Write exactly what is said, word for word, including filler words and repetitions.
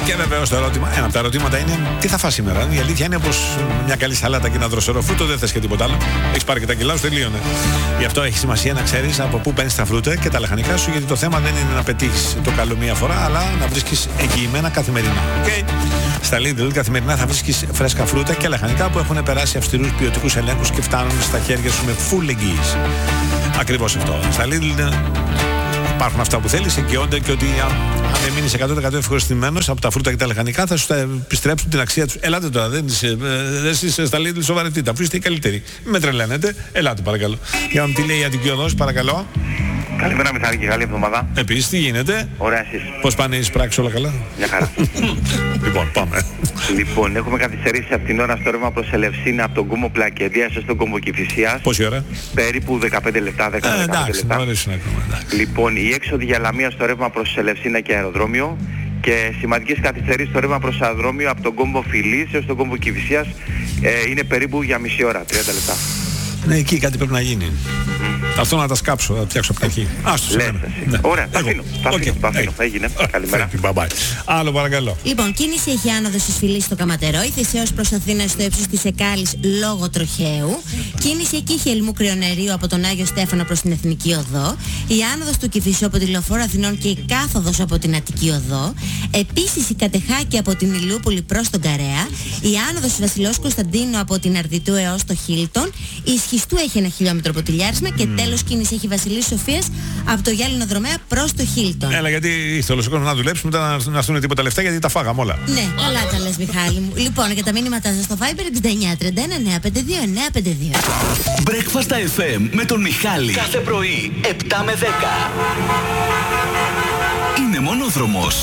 Και βεβαίως το ερώτημα, ένα από τα ερωτήματα είναι τι θα φας σήμερα. Η αλήθεια είναι πως μια καλή σαλάτα και ένα δροσερό φρούτο δεν θες και τίποτα άλλο. Έχεις πάρει και τα κιλά σου, τελείωνε. Γι' αυτό έχει σημασία να ξέρεις από πού παίρνεις τα φρούτα και τα λαχανικά σου, γιατί το θέμα δεν είναι να πετύχεις το καλό μία φορά, αλλά να βρίσκεις εγγυημένα καθημερινά. Okay. Στα Lidl καθημερινά θα βρίσκεις φρέσκα φρούτα και λαχανικά που έχουν περάσει αυστηρούς ποιοτικούς ελέγχους και φτάνουν στα χέρια σου με full εγγύηση. Ακριβώς αυτό. Στα Lidl υπάρχουν αυτά που θέλεις, εγγυώνται και ότι αν, αν δεν μείνεις εκατό τοις εκατό ευχαριστημένος από τα φρούτα και τα λαχανικά θα σου τα επιστρέψουν την αξία τους. Ελάτε τώρα, δεν είσαι, δεν είσαι στα Lidl, σοβαρευτείτε, αφού είστε οι καλύτεροι. Μην με τρελαίνετε, ελάτε παρακαλώ. Για να μου τι λέει η Αττική Οδός, παρακαλώ. Καλημέρα Μιχάλη και καλή εβδομάδα. Επίσης, τι γίνεται? Ωραία εσείς? Πώς πάνε οι πράξεις, όλα καλά? Μια χαρά. Λοιπόν, πάμε. Λοιπόν, έχουμε καθυστερήσει από την ώρα στο ρεύμα προς Ελευσίνα από τον κόμβο Πλακεντίας στον κόμβο Κηφισίας. Πόση ώρα? Περίπου δεκαπέντε λεπτά, δέκα με δεκαπέντε εντάξει, λεπτά. μου αρέσει να ακόμα. Λοιπόν, η έξοδη για Λαμία στο ρεύμα προς Ελευσίνα και αεροδρόμιο. Και σημαντικές καθυστερήσεις στο ρεύμα προς αεροδρόμιο από τον κόμβο Φιλής έως τον κόμβο Κηφισίας ε, είναι περίπου για μισή ώρα, τριάντα λεπτά. Ναι, εκεί κάτι πρέπει να γίνει. Mm. Αυτό να τα σκάψω, να τα φτιάξω από τα αρχή. Άστο, ναι. Ωραία, τα αφήνω. Τα αφήνω, okay. τα αφήνω. Hey. Έγινε. Oh, καλημέρα. Bye-bye. Άλλο παρακαλώ. Λοιπόν, κίνηση έχει άνοδος στις Φιλής στο Καματερόι, Θησέως προς Αθήνα στο ύψος της Εκάλης λόγω τροχαίου. Κίνηση εκεί Χελμού Κρυονερίου από τον Άγιο Στέφανο προς την Εθνική Οδό. Η άνοδος του Κηφισού από τη Λεωφόρο Αθηνών και η κάθοδος από την Αττική Οδό. Επίσης η Κατεχάκη από την Ηλιούπολη προς τον Καρέα. Η άνοδος του Βασιλεώς Κωνσταντίνου από την Αρδιτού έως το Χίλτον. Η Σχιστού έχει ένα χιλιόμετρο ποτηλιάρισμα και mm. τέλος κίνηση έχει Βασιλής Σοφίας από το Γιάλινο Δρομέα προς το Χίλτον. Έλα, γιατί ήρθε όλος ο κόσμος να δουλέψει, μετά να έρθουν τίποτα λεφτά γιατί τα φάγαμε όλα. Ναι, καλά τα λες Μιχάλη μου. Λοιπόν, για τα μήνυματά σας στο Viber εξήντα εννιά τριάντα ένα εννιά πενήντα δύο εννιά πενήντα δύο. Breakfast εφ εμ με τον Μιχάλη. Κάθε πρωί επτά με δέκα. Είναι μονόδρομος.